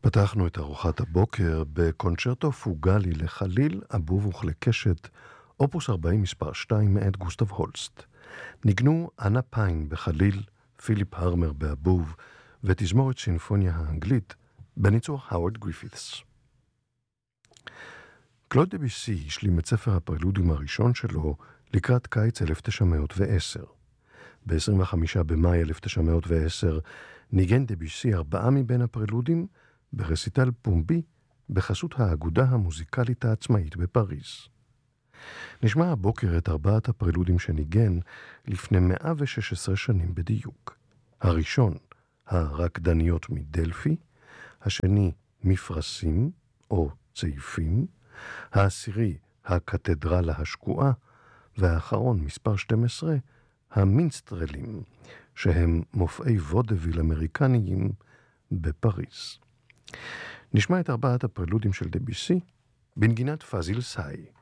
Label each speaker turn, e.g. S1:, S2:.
S1: פתחנו את ארוחת הבוקר בקונצ'רטו פוגלי לחליל, אבוב וכלי-קשת, אופוס 40 מספר 2 מאת גוסטב הולסט. ניגנו אנה פיין בחליל, פיליפ הרמר באבוב, ותזמורת סינפוניה האנגלית בניצוח האוורד גריפית'ס. קלוד דביסי השלים את ספר הפרלודים הראשון שלו לקראת קיץ 1910. ב-25 במאי 1910 ניגן דביסי 4 מבין הפרלודים ברסיטל פומבי בחסות האגודה המוזיקלית העצמאית בפריז. נשמע הבוקר את 4 הפרלודים שניגן לפני 116 שנים בדיוק. הראשון, הרקדניות מדלפי, השני, מפרשים או צעיפים, העשירי, הקתדרלה השקועה, והאחרון, מספר 12, המינסטרלים, שהם מופעי וודוויל אמריקניים בפריז. נשמע את 4 הפרלודים של דביסי בנגינת פזיל סאי.